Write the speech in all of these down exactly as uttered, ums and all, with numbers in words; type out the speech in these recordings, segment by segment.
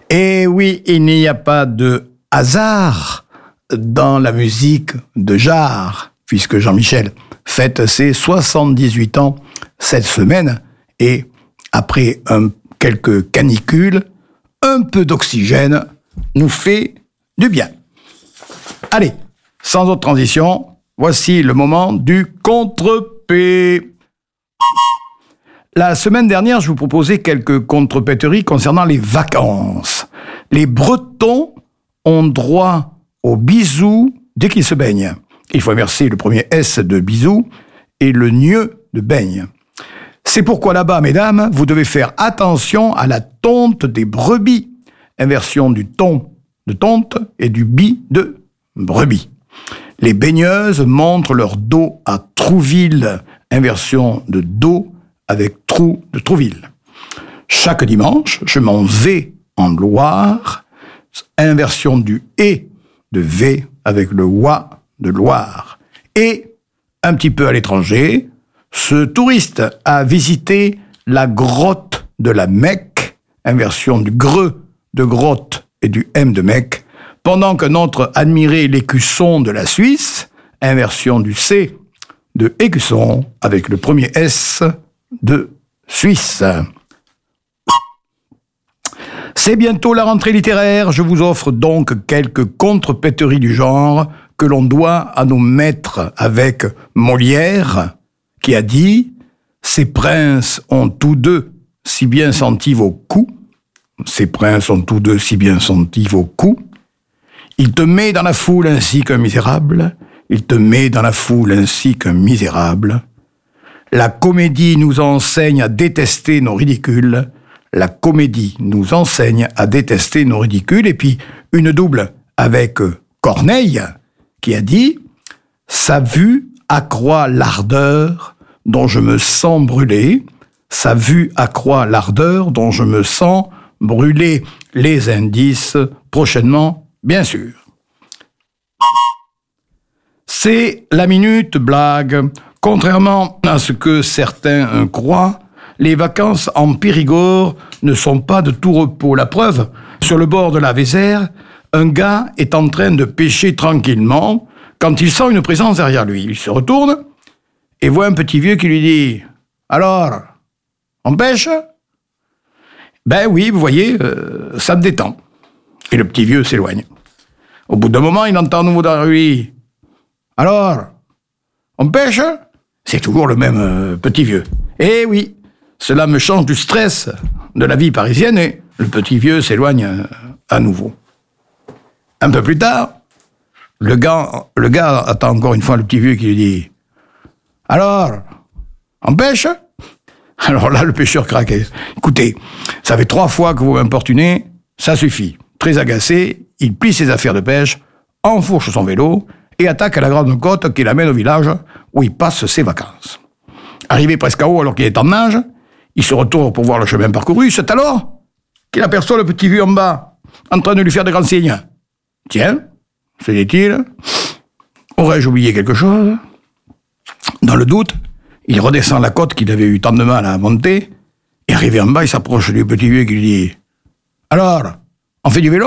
Et oui, il n'y a pas de hasard dans la musique de Jarre, puisque Jean-Michel fête ses soixante-dix-huit ans cette semaine, et après un, quelques canicules, un peu d'oxygène nous fait du bien. Allez, sans autre transition, voici le moment du contre-P. La semaine dernière, je vous proposais quelques contrepéteries concernant les vacances. Les Bretons ont droit aux bisous dès qu'ils se baignent. Il faut inverser le premier S de bisous et le nieu de baigne. C'est pourquoi là-bas, mesdames, vous devez faire attention à la tonte des brebis. Inversion du ton de tonte et du bi de brebis. Les baigneuses montrent leur dos à Trouville. Inversion de dos avec trou de Trouville. Chaque dimanche, je m'en vais en Loire, inversion du et de V avec le oie de Loire. Et, un petit peu à l'étranger, ce touriste a visité la grotte de la Mecque, inversion du greux de grotte et du M de Mecque, pendant qu'un autre admirait l'écusson de la Suisse, inversion du C de écusson avec le premier S de Suisse. C'est bientôt la rentrée littéraire, je vous offre donc quelques contrepéteries du genre que l'on doit à nos maîtres avec Molière, qui a dit « Ces princes ont tous deux si bien senti vos coups, ces princes ont tous deux si bien senti vos coups, il te met dans la foule ainsi qu'un misérable, il te met dans la foule ainsi qu'un misérable. La comédie nous enseigne à détester nos ridicules. La comédie nous enseigne à détester nos ridicules. » Et puis, une double avec Corneille, qui a dit « Sa vue accroît l'ardeur dont je me sens brûler. Sa vue accroît l'ardeur dont je me sens brûler. » Les indices, prochainement, bien sûr. C'est la minute blague. Contrairement à ce que certains croient, les vacances en Périgord ne sont pas de tout repos. La preuve, sur le bord de la Vézère, un gars est en train de pêcher tranquillement quand il sent une présence derrière lui. Il se retourne et voit un petit vieux qui lui dit « Alors, on pêche ?»« Ben oui, vous voyez, euh, ça me détend. » Et le petit vieux s'éloigne. Au bout d'un moment, il entend à nouveau derrière lui « Alors, on pêche ?» C'est toujours le même euh, petit vieux. Eh oui, cela me change du stress de la vie parisienne et le petit vieux s'éloigne euh, à nouveau. Un peu plus tard, le gars, le gars attend encore une fois le petit vieux qui lui dit « Alors, on pêche ?» Alors là, le pêcheur craque. « Écoutez, ça fait trois fois que vous m'importunez, ça suffit. » Très agacé, il plie ses affaires de pêche, enfourche son vélo et attaque à la grande côte qui l'amène au village où il passe ses vacances. Arrivé presque à haut alors qu'il est en nage, il se retourne pour voir le chemin parcouru. C'est alors qu'il aperçoit le petit vieux en bas, en train de lui faire des grands signes. « Tiens, se dit-il, aurais-je oublié quelque chose ?» Dans le doute, il redescend la côte qu'il avait eu tant de mal à monter, et arrivé en bas, il s'approche du petit vieux qui lui dit « Alors, on fait du vélo ?»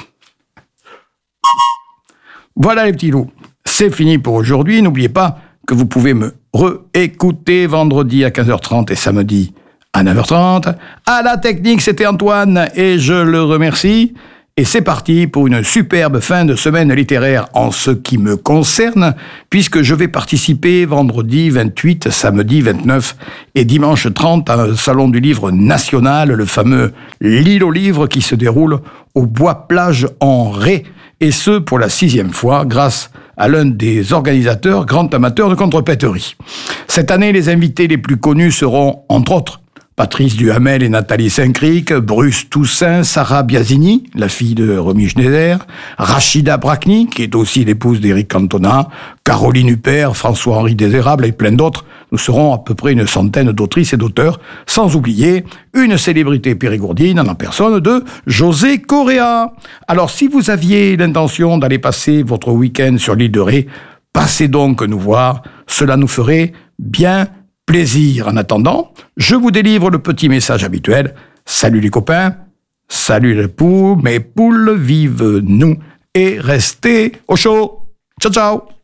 Voilà les petits loups, c'est fini pour aujourd'hui. N'oubliez pas que vous pouvez me réécouter vendredi à quinze heures trente et samedi à neuf heures trente. À la technique, c'était Antoine et je le remercie. Et c'est parti pour une superbe fin de semaine littéraire en ce qui me concerne, puisque je vais participer vendredi vingt-huit, samedi vingt-neuf et dimanche trente à un salon du livre national, le fameux L'île aux livres qui se déroule au Bois-Plage en Ré. Et ce, pour la sixième fois, grâce à l'un des organisateurs, grand amateur de contrepéterie. Cette année, les invités les plus connus seront, entre autres, Patrice Duhamel et Nathalie Saint-Cric, Bruce Toussaint, Sarah Biasini, la fille de Romy Schneider, Rachida Brakni, qui est aussi l'épouse d'Éric Cantona, Caroline Huppert, François-Henri Désérable et plein d'autres. Nous serons à peu près une centaine d'autrices et d'auteurs, sans oublier une célébrité périgourdine en la personne de José Correa. Alors, si vous aviez l'intention d'aller passer votre week-end sur l'île de Ré, passez donc nous voir, cela nous ferait bien plaisir. En attendant, je vous délivre le petit message habituel. Salut les copains, salut Salut les poules, mes poules, vive nous et restez au chaud. Ciao, ciao.